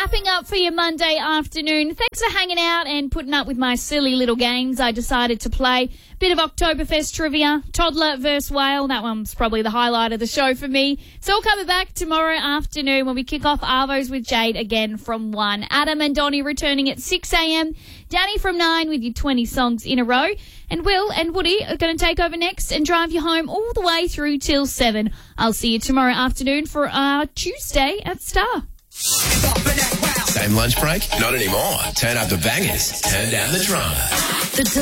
Wrapping up for your Monday afternoon. Thanks for hanging out and putting up with my silly little games I decided to play. Bit of Oktoberfest trivia. Toddler versus whale. That one's probably the highlight of the show for me. So we'll come back tomorrow afternoon when we kick off Arvos with Jade again from 1. Adam and Donnie returning at 6 a.m. Danny from 9 with your 20 songs in a row. And Will and Woody are going to take over next and drive you home all the way through till 7. I'll see you tomorrow afternoon for our Tuesday at Star. Same lunch break? Not anymore. Turn up the bangers. Turn down the drama.